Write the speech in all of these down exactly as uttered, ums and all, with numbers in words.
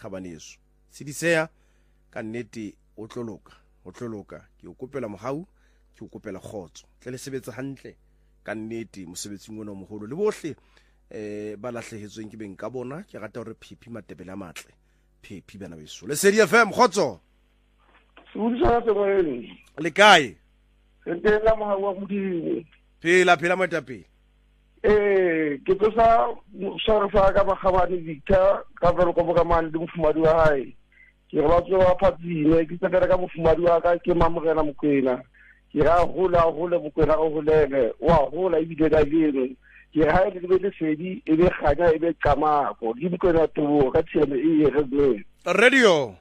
kgabaneso Sedisea ka nnete o tloloka o tloloka ke o kopela mogau ke o kopela kgotso tle le sebetsa hantle ka nnete mosebetsing ona moholo le bohle eh ba lahlehetsweng ke beng ka bona ke rata hore Phiphi Matebele a matle Phiphi bana beso le Sedi F M kgotso Udisa se moyeni le kae Entela moha wa modimo phela phela matapele eh ke tsosa sore fa ka bagabane dikha ka vero go boka mane di mfumadi wa hae ke ba tsoa phatsine ke tsaka ka mfumadi wa ka ke mamogela mokwena ke ra hola hola mokwena go holele wa hola e bile ka dilo ke ha e le le Sedi e be ganya e be kamako di mokwena to ka tsene e re radio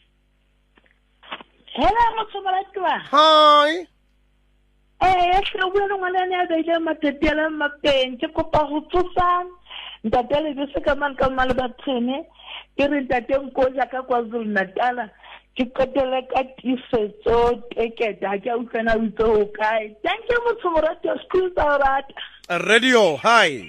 Hello motsomalatwa hi Eh, se buena ngwana ne ba ile matetela mapeng ke kopa ho tsosa ntatele be se ka man ka mala ba tsene ke re ntate nkoja ka KwaZulu Natal ke qetele ka tisetso teketa ke utlwana utse ho kae thank you motsomalatwa school barat radio hi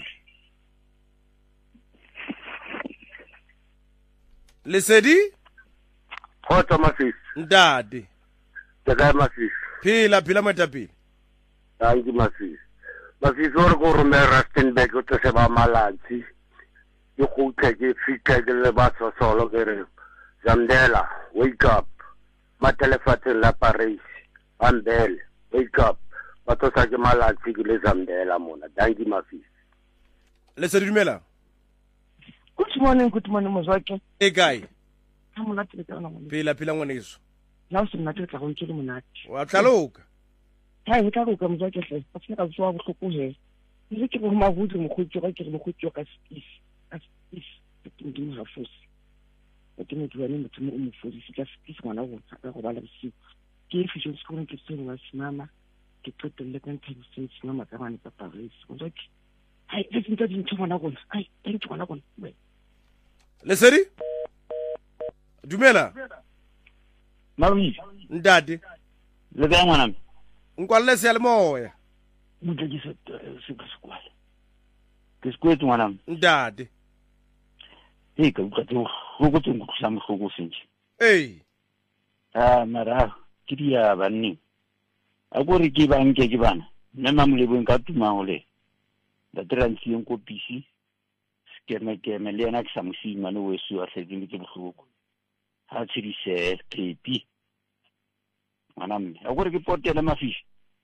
le Sedi Khotso Masisi ndade Teka Masisi phela phela matapele Thank you Masisi Masisi ore go romela Rustenburg o tse ba malatsi ke go tleke fitlhe ke le ba sosolo ke re Zamdela wake up matelefatse la Paris Ambele wake up ba tsosa ke malatsi ke le Zamdela mona thank you Masisi le Sedi dumela Good morning, good morning, Mozwake. e kae I'm not going to phela phela ngwaneso Now, some not to go to the monat. wa tlaloka Hi, we can't come back. I think I'll show up to here. You look at my wood and could you like to put your as is as is to do her first. I didn't do any to move for this just this one. I want to see. If you just going to say was Mama to put the eleven times since Mama Kaman Paris. Was like, I didn't get into one. I want. I think one. I want. le Sedi dumela Mami ndade le ba ngwana nkwalle se le moya Mutaki se se squad. ke skwet ngwana ndade e ka ka go go teng go sa mhloko sentse eh ah mara ke dia banni a go re ke banke ke bana nna mamolebeng ka tuma go le la transition ko pisi skeme keme le yana ke sa mosima no wesu a setseng ke bohloko ha tshedise Phiphi ngwana mme a go re ke potela mafishi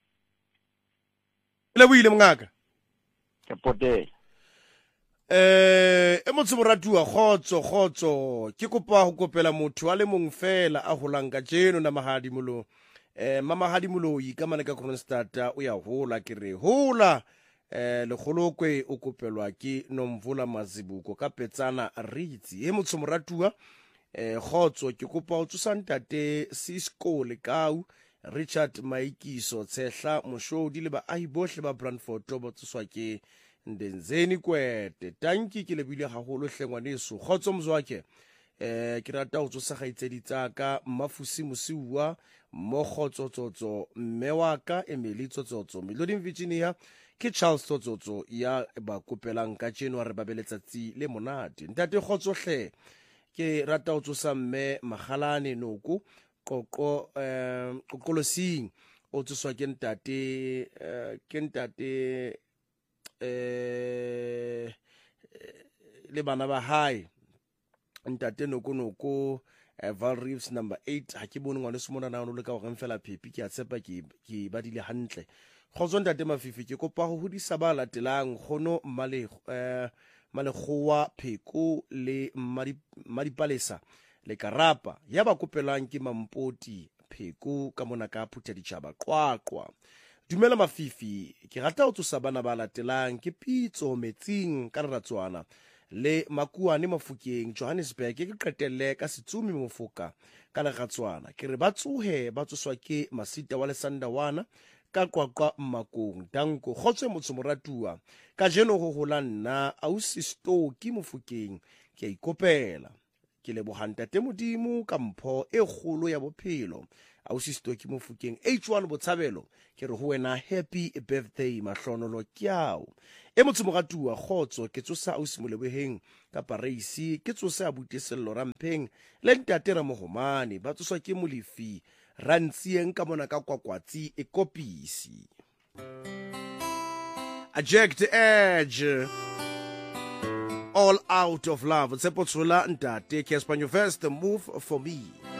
le buile mongaka ke potela eh e motse moratuwa khotso khotso ke kopa go kopela motho a le mong fela a holang ka jeno na mahadi molo eh mama hadi moloi ka mane ka Kronstadt o ya hola ke re hola eh le kholokwe o kopelwa ke Nomvula Mazibuko ka Petsana Ritsi e motse moratuwa eh khotso ke kopa o tsusantate Cisco le kau Richard Maikiso tshehla moshodi le ba ahi bohle ba Brandford ba tswa ke Ndenzeni kwete tanki ke lebile haholo hlengwaneso khotso mzwake eh ke rata ho tsosa gaitsedi tsaka Mafusi Mosiwa mo khotsotsotso mme wa ka Emily Tsotsotso Melody Virginia ke Charles Tsotsotso ya ba kopelang ka January ba beletsatsi le monate ntate khotsohle ke rata ho tsosa mme Magalane Noko qoqo eh qoqolosing o tswa ke ntate eh ke ntate eh le bana ba hae ntate Noko Noko Val Reeves number eight ha ke bone ngwane se mona na no le ka go mfela Phiphi ke a tshepa ke ke ba dile hantle khotso ntate Mafifi ke kopa go hodisa ba latelang gono mmale eh malekgowa Pheko le Madipalesa le Karapa ya ba kopelang ke Mampoti Pheko ka mona ka phutha ditšhaba qwaqwa dumela Mafifi ke rata o tsosa bana ba latelang ke Pitso Metsing ka Ratswana le Makuane Mafokeng Johannesburg ke qetelle ka Setsumi Mofoka ka Leratswana ke re ba tsohe ba tsoswa ke Masita wa Lesandawana ka Qwaqwa Mmakong Danko khotse motho moratuwa ka jeno go hola nna ausi Stoki Mofokeng ke ikopela ke leboga ntate Modimo ka mpho e kgolo ya bophelo ausi Stoki Mofokeng H one Botshabelo ke re ho wena happy birthday mahlonolo kyao e motsomogatuwa kgotso ke tsosa ausi Molebogeng ka Pareisi ke tsosa abuti Sello Rampeng le ntate Ramohomane ba tsoswa ke Molefi Rantsieng ka mona ka Kwakwatsi e Kopisi Aject Edge All Out of Love Tsepotsola ntate Casper First Move for Me